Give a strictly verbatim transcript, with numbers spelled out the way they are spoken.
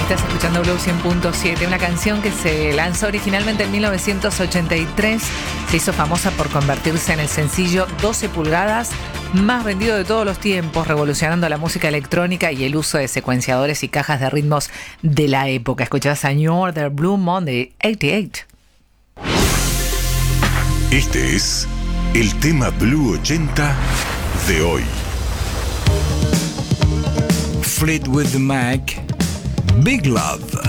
Estás escuchando Blue cien punto siete, una canción que se lanzó originalmente en mil novecientos ochenta y tres. Se hizo famosa por convertirse en el sencillo doce pulgadas más vendido de todos los tiempos, revolucionando la música electrónica y el uso de secuenciadores y cajas de ritmos de la época. Escuchás a New Order Blue Monday ochenta y ocho. Este es el tema Blue ochenta de hoy. Fleetwood Mac, Big Love.